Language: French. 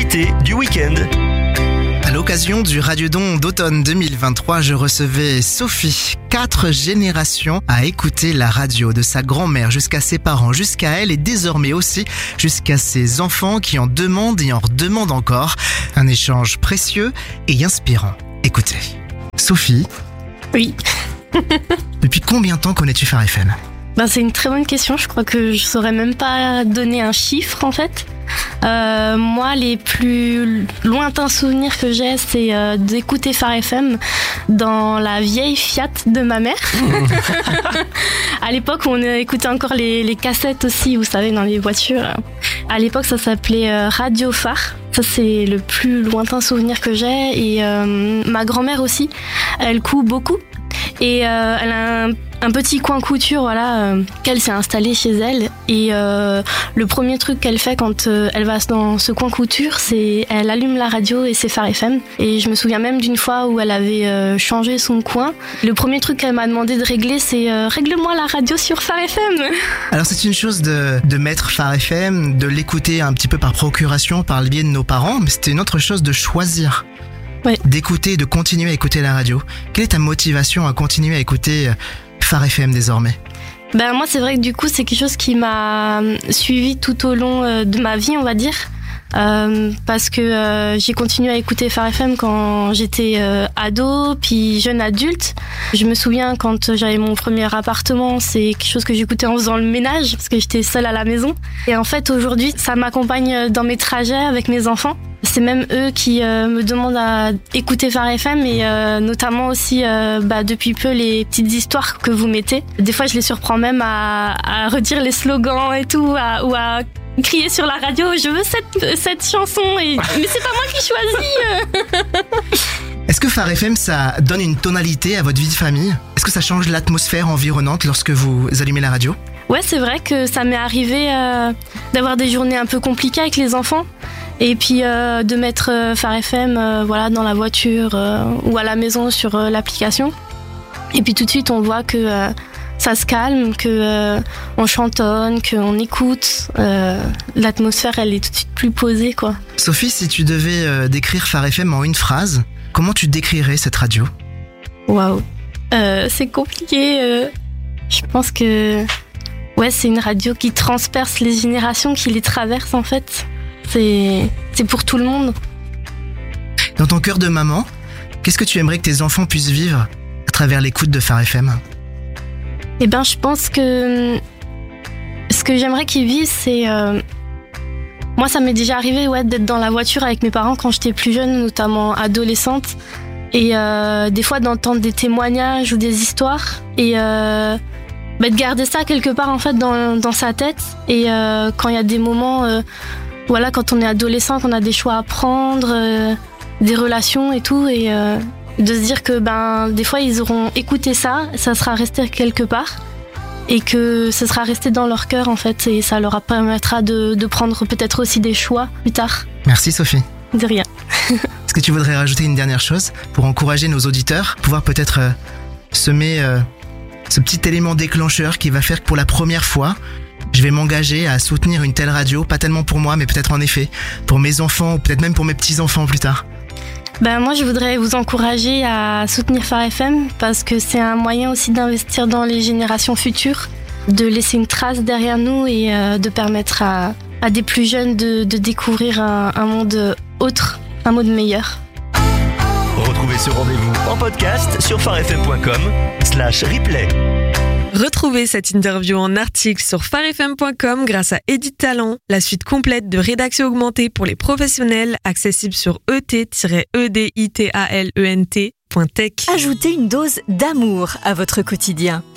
l'invité du week-end. À l'occasion du Radiodon d'automne 2023, je recevais Sophie. 4 générations à écouter la radio, de sa grand-mère jusqu'à ses parents, jusqu'à elle et désormais aussi jusqu'à ses enfants qui en demandent et en redemandent encore. Un échange précieux et inspirant. Écoutez. Sophie. Oui. Depuis combien de temps connais-tu Phare FM ? C'est une très bonne question. Je crois que je saurais même pas donner un chiffre en fait. Moi, les plus lointains souvenirs que j'ai, c'est d'écouter Phare FM dans la vieille Fiat de ma mère. À l'époque, on écoutait encore les cassettes aussi, vous savez, dans les voitures. À l'époque, ça s'appelait Radio Phare. Ça, c'est le plus lointain souvenir que j'ai. Et ma grand-mère aussi, elle coud beaucoup. Et elle a un petit coin couture, voilà, qu'elle s'est installée chez elle. Et le premier truc qu'elle fait quand elle va dans ce coin couture, c'est elle allume la radio et c'est Phare FM. Et je me souviens même d'une fois où elle avait changé son coin. Le premier truc qu'elle m'a demandé de régler, c'est règle-moi la radio sur Phare FM. Alors c'est une chose de mettre Phare FM, de l'écouter un petit peu par procuration, par le biais de nos parents, mais c'était une autre chose de choisir. Ouais. D'écouter et de continuer à écouter la radio. Quelle est ta motivation à continuer à écouter Phare FM désormais ? Moi, c'est vrai que du coup, c'est quelque chose qui m'a suivi tout au long de ma vie, on va dire. Parce que j'ai continué à écouter Phare FM quand j'étais ado, puis jeune adulte. Je me souviens quand j'avais mon premier appartement, c'est quelque chose que j'écoutais en faisant le ménage, parce que j'étais seule à la maison. Et en fait, aujourd'hui, ça m'accompagne dans mes trajets avec mes enfants. C'est même eux qui me demandent à écouter Phare FM et notamment aussi depuis peu les petites histoires que vous mettez. Des fois, je les surprends même à redire les slogans et tout, ou à crier sur la radio « Je veux cette chanson !» Mais c'est pas moi qui choisis. Est-ce que Phare FM, ça donne une tonalité à votre vie de famille ? Est-ce que ça change l'atmosphère environnante lorsque vous allumez la radio ? Ouais, c'est vrai que ça m'est arrivé d'avoir des journées un peu compliquées avec les enfants. Et puis de mettre Phare FM dans la voiture ou à la maison sur l'application. Et puis tout de suite, on voit que ça se calme, que on chantonne, qu'on écoute. L'atmosphère, elle est tout de suite plus posée, quoi. Sophie, si tu devais décrire Phare FM en une phrase, comment tu décrirais cette radio ? Waouh, c'est compliqué. Je pense que c'est une radio qui transperce les générations, qui les traverse en fait. C'est pour tout le monde. Dans ton cœur de maman, qu'est-ce que tu aimerais que tes enfants puissent vivre à travers l'écoute de Phare FM ? Je pense que ce que j'aimerais qu'ils vivent, c'est... Moi, ça m'est déjà arrivé d'être dans la voiture avec mes parents quand j'étais plus jeune, notamment adolescente. Et des fois, d'entendre des témoignages ou des histoires. Et de garder ça quelque part en fait dans sa tête. Et quand il y a des moments... quand on est adolescent, qu'on a des choix à prendre, des relations et tout, et de se dire que des fois ils auront écouté ça sera resté quelque part, et que ce sera resté dans leur cœur en fait, et ça leur permettra de prendre peut-être aussi des choix plus tard. Merci Sophie. De rien. Est-ce que tu voudrais rajouter une dernière chose pour encourager nos auditeurs, pouvoir peut-être semer ce petit élément déclencheur qui va faire que pour la première fois, je vais m'engager à soutenir une telle radio, pas tellement pour moi, mais peut-être en effet pour mes enfants ou peut-être même pour mes petits-enfants plus tard. Moi, je voudrais vous encourager à soutenir Phare FM parce que c'est un moyen aussi d'investir dans les générations futures, de laisser une trace derrière nous et de permettre à des plus jeunes de découvrir un monde autre, un monde meilleur. Retrouvez ce rendez-vous en podcast sur pharefm.com/replay. Retrouvez cette interview en article sur pharefm.com grâce à Edit Talent, la suite complète de rédaction augmentée pour les professionnels, accessible sur et-editalent.tech. Ajoutez une dose d'amour à votre quotidien.